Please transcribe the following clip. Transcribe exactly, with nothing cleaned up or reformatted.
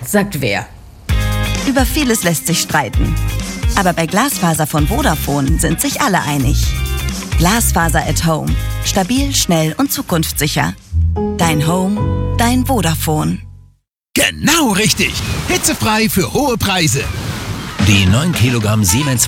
sagt wer? Über vieles lässt sich streiten. Aber bei Glasfaser von Vodafone sind sich alle einig. Glasfaser at Home. Stabil, schnell und zukunftssicher. Dein Home, dein Vodafone. Genau richtig. Hitzefrei für hohe Preise. Die neun Kilogramm Siemens